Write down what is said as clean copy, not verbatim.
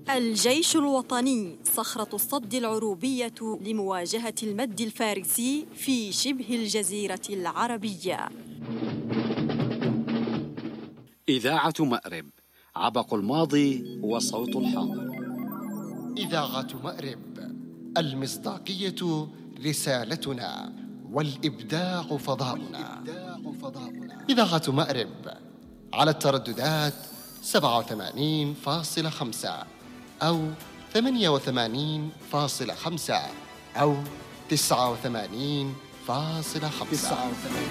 الجيش الوطني صخرة الصد العروبية لمواجهة المد الفارسي في شبه الجزيرة العربية. إذاعة مأرب، عبق الماضي وصوت الحاضر. إذاعة مأرب، المصداقية رسالتنا والإبداع فضاؤنا. إذاعة مأرب على الترددات 87.5 أو 88.5 أو 89.5.